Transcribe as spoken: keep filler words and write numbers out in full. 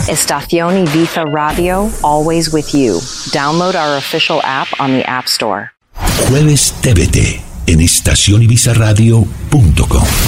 Estación Ibiza Radio, always with you. Download our official app on the App Store. Jueves T V T en estación ibiza radio punto com.